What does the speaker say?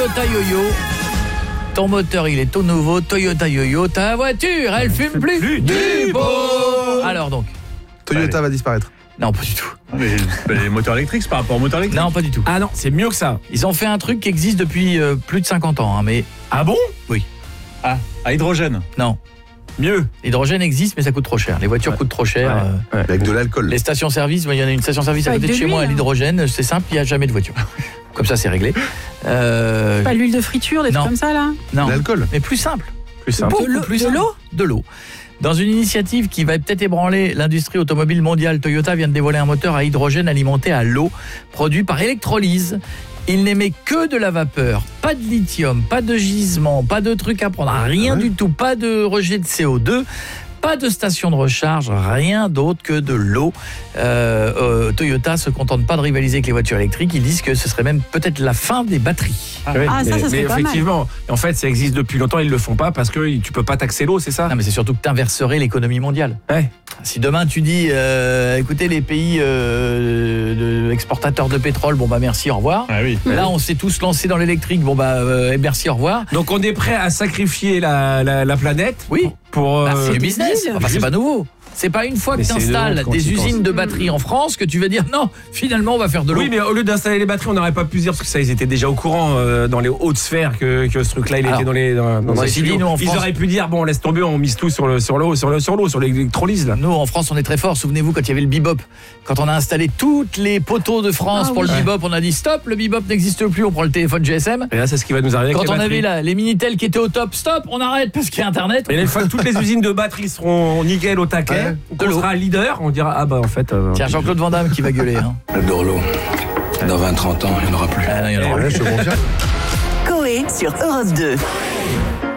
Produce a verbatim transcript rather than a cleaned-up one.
Toyota Yoyo. Ton moteur, il est tout nouveau. Toyota Yoyo. Ta voiture, elle fume plus, plus du beau. Alors donc Toyota va disparaître. Non, pas du tout. Mais les moteurs électriques, c'est par rapport aux moteurs électriques. Non, pas du tout. Ah non, c'est mieux que ça. Ils ont fait un truc qui existe depuis euh, plus de cinquante ans, hein, mais Ah bon? oui. Ah, à hydrogène. Non. Mieux. L'hydrogène existe, mais ça coûte trop cher. Les voitures Ouais. coûtent trop cher. Ouais. euh, Ouais. Avec de l'alcool. Les stations-service, il y en a une station-service à Avec côté de de chez moi à l'huile. l'hydrogène. C'est simple, il n'y a jamais de voiture. Comme ça, c'est réglé. Euh, Pas l'huile de friture, des Non. trucs comme ça là. non, L'alcool. mais plus simple. Plus simple. Beaucoup De l'eau- plus de simple. l'eau De l'eau. Dans une initiative qui va peut-être ébranler l'industrie automobile mondiale, Toyota vient de dévoiler un moteur à hydrogène alimenté à l'eau, produit par électrolyse. Il n'émet que de la vapeur, pas de lithium, pas de gisement, pas de truc à prendre, rien Ah ouais. du tout, pas de rejet de C O deux. Pas de station de recharge, rien d'autre que de l'eau. Euh, euh, Toyota se contente pas de rivaliser avec les voitures électriques. Ils disent que ce serait même peut-être la fin des batteries. Ouais, Ah, ça, mais, ça serait mais pas mal. effectivement, en fait, ça existe depuis longtemps, ils le font pas parce que tu peux pas taxer l'eau, c'est ça? Non, mais c'est surtout que tu inverserais l'économie mondiale. Ouais. Si demain tu dis, euh, écoutez, les pays euh, de- exportateurs de pétrole, bon bah merci, au revoir. Ah oui. Là, on s'est tous lancés dans l'électrique, bon bah euh, merci, au revoir. Donc on est prêt à sacrifier la, la, la planète. Oui. Pour. Bah, euh, c'est du business. Enfin, c'est pas nouveau. C'est pas une fois que Mais tu c'est installes long quand des tu y usines penses. de batteries en France que tu vas dire non, finalement on va faire de l'eau. Oui, mais au lieu d'installer les batteries, on n'aurait pas pu dire, parce que ça, ils étaient déjà au courant euh, dans les hautes sphères que, que ce truc-là, il Alors, était dans les. Dans, dans les ceci dit, tuyaux. nous, en Ils France- auraient pu dire, bon, on laisse tomber, on mise tout sur le sur l'eau, sur le sur l'eau, sur l'électrolyse là. Nous, en France, on est très fort. Souvenez-vous, quand il y avait le bebop, quand on a installé toutes les poteaux de France Ah pour oui. le bebop, on a dit stop, le bebop n'existe plus, on prend le téléphone G S M. Et là, c'est ce qui va nous arriver. Quand avec on les avait batteries. là, les Minitel qui étaient au top, stop, on arrête parce qu'il y a Internet. Et une fois que toutes les usines de batteries seront nickel au taquet, Ouais. on De l'eau. sera leader, on dira ah bah en fait. euh, Tiens, Jean-Claude Van Damme qui va gueuler. Hein. Le Dorlo, dans vingt trente ans, il n'y en aura plus. Ah, non, il y en aura Ouais, je te confirme. Coé sur Europe deux.